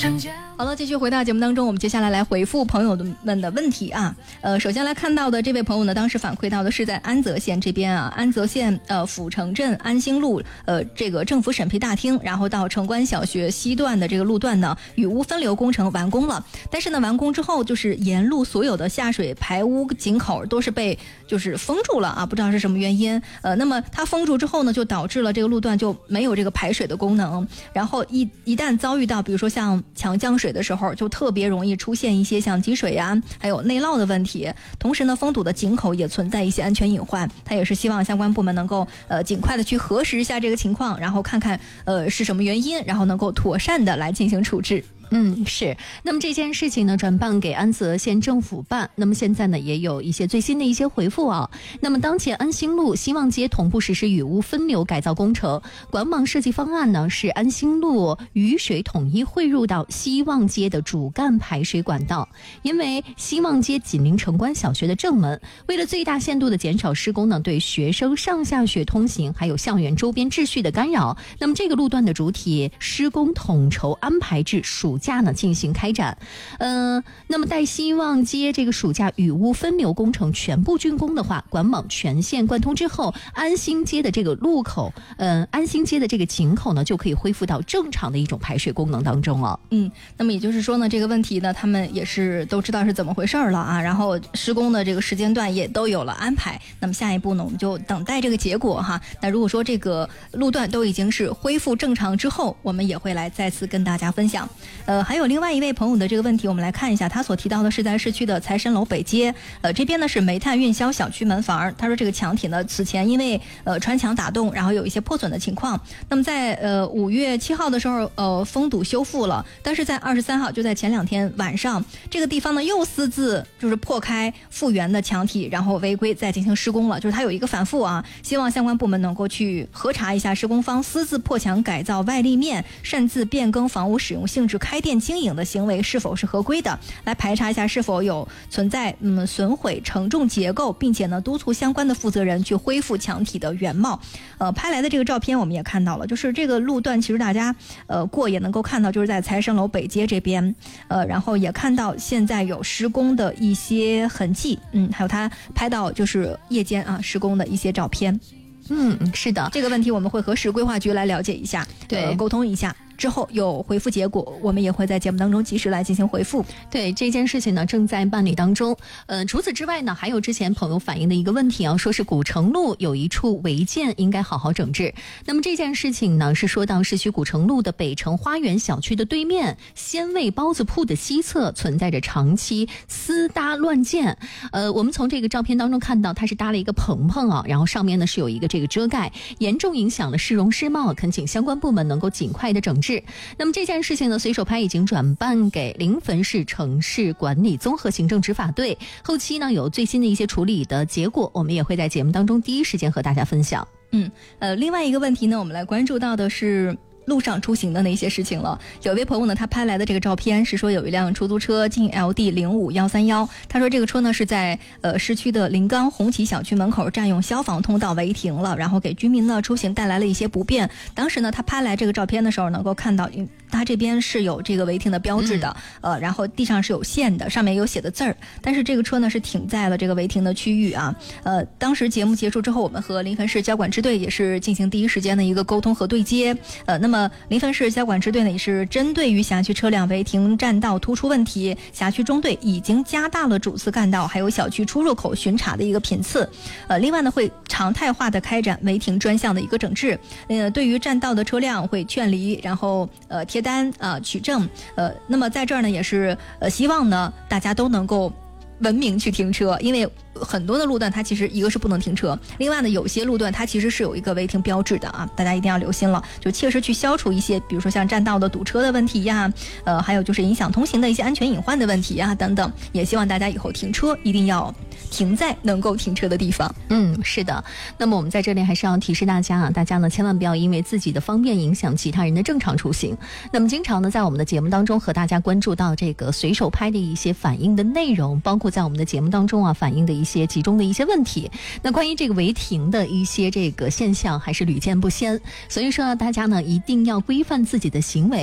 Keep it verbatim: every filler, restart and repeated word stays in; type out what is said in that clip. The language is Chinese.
好了，继续回到节目当中，我们接下来来回复朋友们的问题啊。呃，首先来看到的这位朋友呢，当时反馈到的是在安泽县这边啊，安泽县呃阜成镇安兴路呃这个政府审批大厅，然后到城关小学西段的这个路段呢，雨污分流工程完工了，但是呢，完工之后就是沿路所有的下水排污井口都是被就是封住了啊，不知道是什么原因。呃，那么它封住之后呢，就导致了这个路段就没有这个排水的功能，然后一一旦遭遇到比如说像强降水的时候，就特别容易出现一些像积水啊，还有内涝的问题。同时呢，封堵的井口也存在一些安全隐患。他也是希望相关部门能够呃尽快的去核实一下这个情况，然后看看呃是什么原因，然后能够妥善的来进行处置。 嗯，是。那么这件事情呢，转办给安泽县政府办。那么现在呢，也有一些最新的一些回复啊。那么当前安兴路、希望街同步实施雨污分流改造工程，管网设计方案呢是安兴路雨水统一汇入到希望街的主干排水管道。因为希望街紧邻城关小学的正门，为了最大限度的减少施工呢对学生上下学通行还有校园周边秩序的干扰，那么这个路段的主体施工统筹安排至暑假呢进行开展。嗯、呃，那么待希望街这个暑假雨污分流工程全部竣工的话，管网全线贯通之后，安兴街的这个路口，嗯、呃，安兴街的这个井口呢就可以恢复到正常的一种排水功能当中了。 嗯，那么也就是说呢，这个问题呢，他们也是都知道是怎么回事了啊，然后施工的这个时间段也都有了安排。那么下一步呢，我们就等待这个结果哈。那如果说这个路段都已经是恢复正常之后，我们也会来再次跟大家分享。呃，还有另外一位朋友的这个问题，我们来看一下，他所提到的是在市区的财神楼北街，呃，这边呢是煤炭运销小区门房，他说这个墙体呢此前因为呃穿墙打洞，然后有一些破损的情况，那么在呃五月七号的时候呃封堵修复了，但是在二十三号就在前两天晚上，这个地方呢又私自就是破开复原的墙体，然后违规再进行施工了，就是它有一个反复啊，希望相关部门能够去核查一下施工方私自破墙改造外立面，擅自变更房屋使用性质开店经营的行为是否是合规的，来排查一下是否有存在嗯损毁承重结构，并且呢督促相关的负责人去恢复墙体的原貌。呃，拍来的这个照片我们也看到了，就是这个路段其实大家呃过也能够看到，就是在财神楼北街这边，呃，然后也看到现在有施工的一些痕迹，嗯，还有他拍到就是夜间啊施工的一些照片。 嗯，是的， 这个问题我们会和市规划局来了解一下， 对， 呃、沟通一下。之后有回复结果，我们也会在节目当中及时来进行回复。 对，这件事情呢正在办理当中。呃，除此之外呢，还有之前朋友反映的一个问题啊，说是古城路有一处违建应该好好整治。那么这件事情呢是说到市区古城路的北城花园小区的对面鲜味包子铺的西侧存在着长期私搭乱建。呃，我们从这个照片当中看到，它是搭了一个棚棚啊，然后上面呢是有一个这个遮盖，严重影响了市容市貌，恳请相关部门能够尽快的整治。那么这件事情呢，随手拍已经转办给临汾市城市管理综合行政执法队，后期呢有最新的一些处理的结果，我们也会在节目当中第一时间和大家分享。 嗯，呃，另外一个问题呢，我们来关注到的是路上出行的那些事情了。有一位朋友呢，他拍来的这个照片是说有一辆出租车进 L D 零五一三一，他说这个车呢是在呃市区的临钢红旗小区门口占用消防通道违停了，然后给居民呢出行带来了一些不便。当时呢他拍来这个照片的时候能够看到他这边是有这个违停的标志的、嗯、呃，然后地上是有线的，上面有写的字儿，但是这个车呢是停在了这个违停的区域啊。呃，当时节目结束之后，我们和临汾市交管支队也是进行第一时间的一个沟通和对接。呃，那么那么临汾市交管支队呢也是针对于辖区车辆违停占道突出问题，辖区中队已经加大了主次干道还有小区出入口巡查的一个频次。呃，另外呢会常态化的开展违停专项的一个整治。呃，对于占道的车辆会劝离，然后呃贴单啊、呃、取证。呃，那么在这儿呢也是呃希望呢大家都能够文明去停车，因为很多的路段它其实一个是不能停车，另外呢有些路段它其实是有一个违停标志的啊，大家一定要留心了，就切实去消除一些比如说像占道的堵车的问题呀，呃还有就是影响通行的一些安全隐患的问题呀等等，也希望大家以后停车一定要停在能够停车的地方。 嗯，是的。那么我们在这里还是要提示大家啊，大家呢千万不要因为自己的方便影响其他人的正常出行。那么经常呢在我们的节目当中和大家关注到这个随手拍的一些反映的内容，包括在我们的节目当中啊反映的一些集中的一些问题。那关于这个违停的一些这个现象还是屡见不鲜，所以说大家呢一定要规范自己的行为。